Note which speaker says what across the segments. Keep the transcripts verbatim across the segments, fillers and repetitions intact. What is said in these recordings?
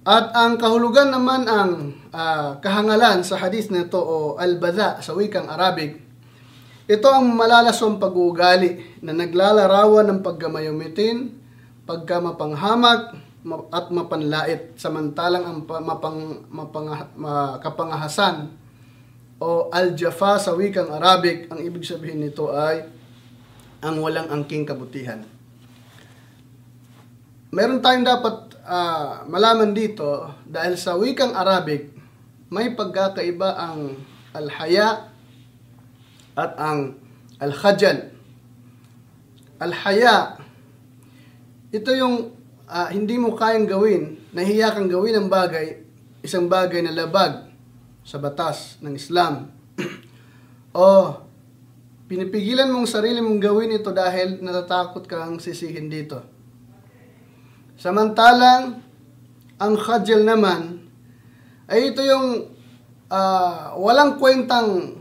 Speaker 1: At ang kahulugan naman ang uh, kahangalan sa hadith nito o al-badha sa wikang Arabic. Ito ang malalaswang pag-uugali na naglalarawan ng paggamayumitin, pagkamapanghamak at mapanlait, samantalang ang mapang, mapang, kapangahasan o al-jafa sa wikang Arabic, ang ibig sabihin nito ay ang walang angking kabutihan. Meron tayong dapat uh, malaman dito dahil sa wikang Arabic may pagkakaiba ang al-haya at ang al-khajal. Al-haya, ito yung uh, hindi mo kayang gawin, nahiya kang gawin ang bagay, isang bagay na labag sa batas ng Islam. O pinipigilan mong sarili mong gawin ito dahil natatakot kang sisihin dito. Samantalang ang khajal naman ay ito yung uh, walang kwentang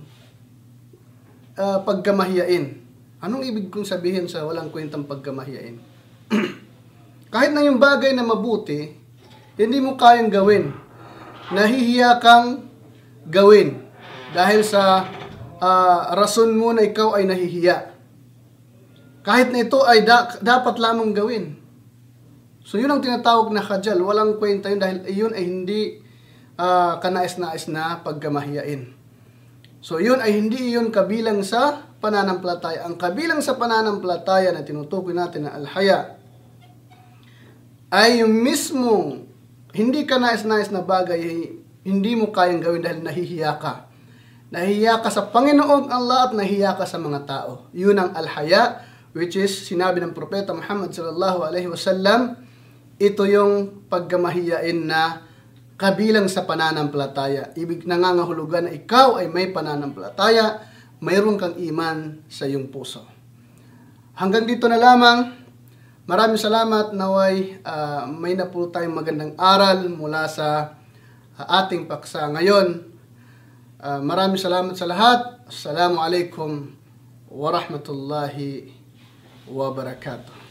Speaker 1: uh, pagkamahiyain. Anong ibig kong sabihin sa walang kwentang pagkamahiyain? Kahit na yung bagay na mabuti, hindi mo kayang gawin. Nahihiya kang gawin dahil sa uh, rason mo na ikaw ay nahihiya. Kahit na ito ay da- dapat lamang gawin. So yun ang tinatawag na khajal. Walang kwenta yun dahil yun ay hindi uh, kanais-nais na pagkamahiyain. So yun ay hindi yun kabilang sa pananampalataya. Ang kabilang sa pananampalataya na tinutukoy natin na al-haya ay yung mismong hindi kanais-nais na bagay, hindi mo kayang gawin dahil nahihiya ka. Nahihiya ka sa Panginoon Allah at nahihiya ka sa mga tao. Yun ang al-haya, which is sinabi ng Propeta Muhammad sallallahu alaihi wasallam, ito yung pagkamahiyain na kabilang sa pananampalataya. Ibig nangangahulugan na ikaw ay may pananampalataya, mayroon kang iman sa iyong puso. Hanggang dito na lamang. Maraming salamat. Naway uh, may na po tayong magandang aral mula sa uh, ating paksa ngayon. Uh, maraming salamat sa lahat. Assalamualaikum warahmatullahi wabarakatuh.